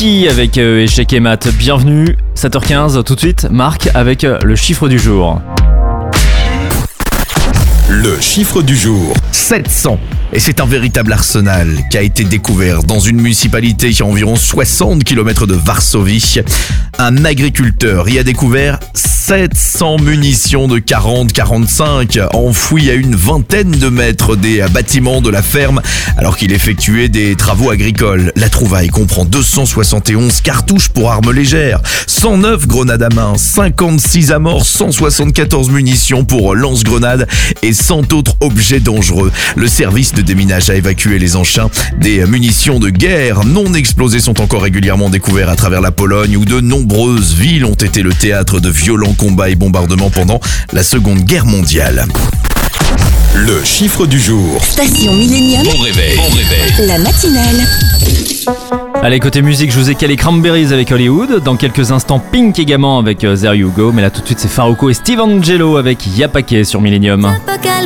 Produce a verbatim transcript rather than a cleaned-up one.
Avicii avec euh, Échec et Mat. Bienvenue, sept heures quinze, tout de suite, Marc avec euh, le chiffre du jour. Le chiffre du jour, sept cents. Et c'est un véritable arsenal qui a été découvert dans une municipalité qui a environ soixante kilomètres de Varsovie. Un agriculteur y a découvert sept cents munitions de quarante quarante-cinq enfouies à une vingtaine de mètres des bâtiments de la ferme alors qu'il effectuait des travaux agricoles. La trouvaille comprend deux cent soixante et onze cartouches pour armes légères, cent neuf grenades à main, cinquante-six amorces, cent soixante-quatorze munitions pour lance-grenades et cent autres objets dangereux. Le service de déminage a évacué les engins. Des munitions de guerre non explosées sont encore régulièrement découvertes à travers la Pologne où de nombreuses villes ont été le théâtre de violents combats et bombardements pendant la Seconde Guerre mondiale. Le chiffre du jour. Station Millennium. Bon réveil. Bon réveil. La matinale. Allez, côté musique, je vous ai calé Cranberries avec Hollywood. Dans quelques instants, Pink également avec euh, There You Go. Mais là, tout de suite, c'est Farruko et Steve Angelo avec Y'a Paquet sur Millennium.